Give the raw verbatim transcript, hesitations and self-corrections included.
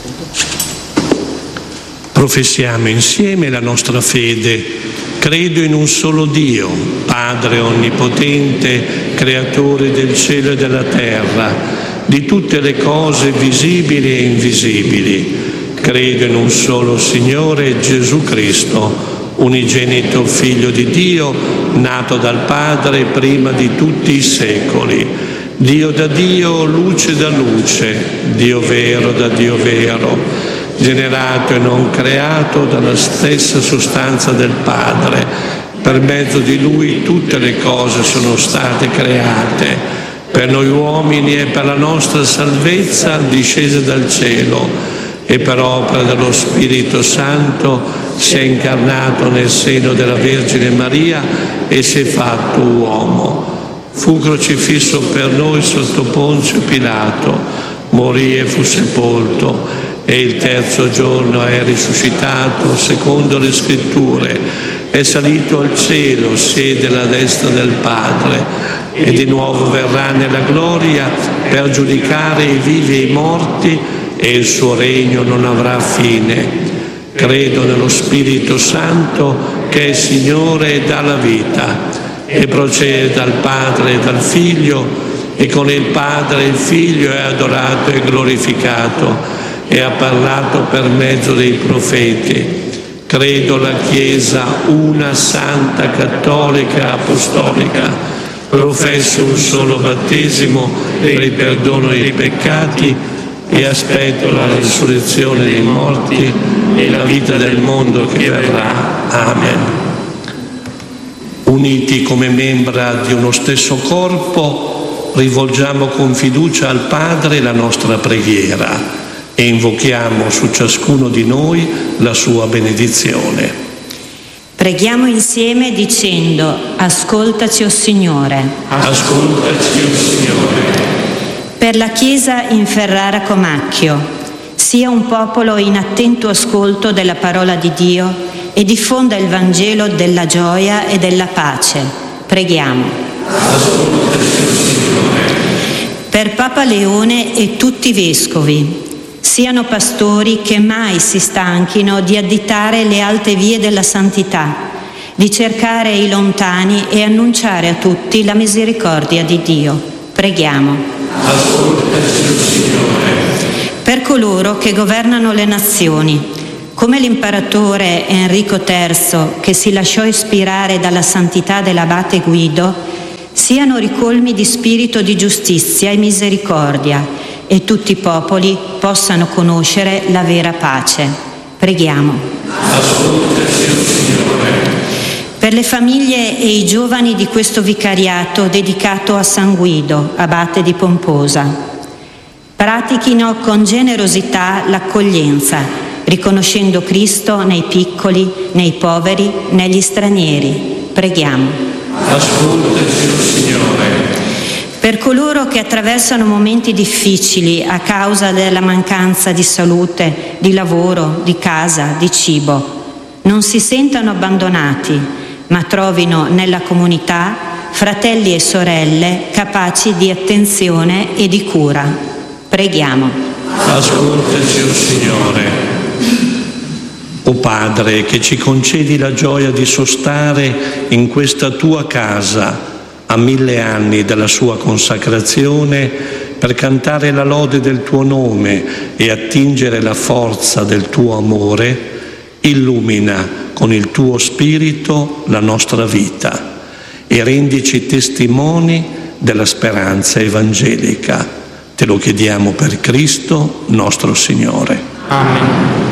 Professiamo insieme la nostra fede. Credo in un solo Dio, Padre onnipotente, creatore del cielo e della terra, di tutte le cose visibili e invisibili. Credo in un solo Signore, Gesù Cristo, unigenito Figlio di Dio, nato dal Padre prima di tutti i secoli. Dio da Dio, luce da luce, Dio vero da Dio vero, generato e non creato dalla stessa sostanza del Padre. Per mezzo di Lui tutte le cose sono state create. Per noi uomini e per la nostra salvezza discese dal cielo e per opera dello Spirito Santo si è incarnato nel seno della Vergine Maria e si è fatto uomo. Fu crocifisso per noi sotto Ponzio Pilato, morì e fu sepolto, e il terzo giorno è risuscitato secondo le Scritture, è salito al cielo, siede alla destra del Padre e di nuovo verrà nella gloria per giudicare i vivi e i morti, e il suo regno non avrà fine. Credo nello Spirito Santo che è Signore e dà la vita e procede dal Padre e dal Figlio, e con il Padre e il Figlio è adorato e glorificato e ha parlato per mezzo dei profeti. Credo la Chiesa una, santa, cattolica, apostolica. Professo un solo battesimo per il perdono dei peccati e aspetto la risurrezione dei morti e la vita del mondo che verrà. Amen. Uniti come membra di uno stesso corpo, rivolgiamo con fiducia al Padre la nostra preghiera e invochiamo su ciascuno di noi la sua benedizione. Preghiamo insieme dicendo: ascoltaci, o Signore. Ascoltaci, o Signore. Per la Chiesa in Ferrara Comacchio, sia un popolo in attento ascolto della parola di Dio e diffonda il Vangelo della gioia e della pace. Preghiamo. Ascoltaci, o Signore. Per Papa Leone e tutti i vescovi, siano pastori che mai si stanchino di additare le alte vie della santità, di cercare i lontani e annunciare a tutti la misericordia di Dio. Preghiamo. Ascoltaci, Signore. Per coloro che governano le nazioni, come l'imperatore Enrico terzo, che si lasciò ispirare dalla santità dell'abate Guido, siano ricolmi di spirito di giustizia e misericordia, e tutti i popoli possano conoscere la vera pace. Preghiamo. Ascoltaci, Signore. Per le famiglie e i giovani di questo vicariato dedicato a San Guido, abate di Pomposa, pratichino con generosità l'accoglienza, riconoscendo Cristo nei piccoli, nei poveri, negli stranieri. Preghiamo. Ascoltaci, Signore. Per coloro che attraversano momenti difficili a causa della mancanza di salute, di lavoro, di casa, di cibo, non si sentano abbandonati, ma trovino nella comunità fratelli e sorelle capaci di attenzione e di cura. Preghiamo. Ascoltaci, o Signore. O Padre, che ci concedi la gioia di sostare in questa tua casa a mille anni dalla sua consacrazione, per cantare la lode del tuo nome e attingere la forza del tuo amore, illumina con il tuo Spirito la nostra vita e rendici testimoni della speranza evangelica. Te lo chiediamo per Cristo nostro Signore. Amen.